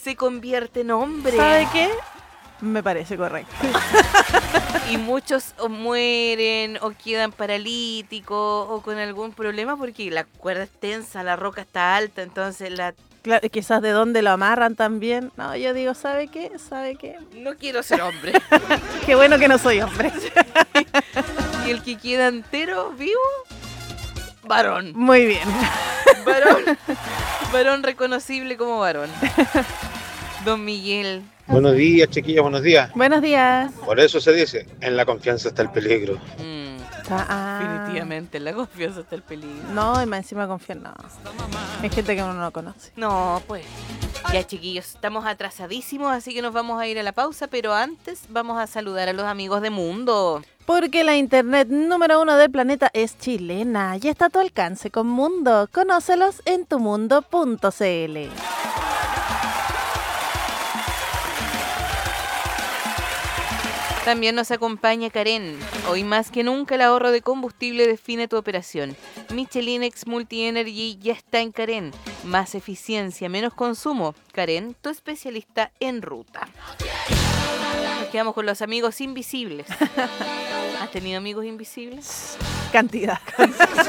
se convierte en hombre. ¿Sabe qué? Me parece correcto. Y muchos o mueren o quedan paralíticos o con algún problema porque la cuerda es tensa, la roca está alta, entonces Claro, quizás de dónde lo amarran también. No, yo digo, ¿sabe qué? ¿Sabe qué? no quiero ser hombre. Qué bueno que no soy hombre. Y el que queda entero, vivo, varón. Muy bien. Varón reconocible como varón. Don Miguel. Buenos días, chiquillos, buenos días. Buenos días. Por eso se dice, en la confianza está el peligro. Definitivamente, en la confianza está el peligro. No, y más encima confiar, no. Hay gente que uno no conoce. No, pues. Ya, chiquillos, estamos atrasadísimos, así que nos vamos a ir a la pausa, pero antes vamos a saludar a los amigos de Mundo. Porque la internet número 1 del planeta es chilena y está a tu alcance con Mundo. Conócelos en tumundo.cl. También nos acompaña Karen. Hoy más que nunca el ahorro de combustible define tu operación. Michelin X Multi Energy ya está en Karen. Más eficiencia, menos consumo. Karen, tu especialista en ruta. Nos quedamos con los amigos invisibles. ¿Has tenido amigos invisibles? Cantidad.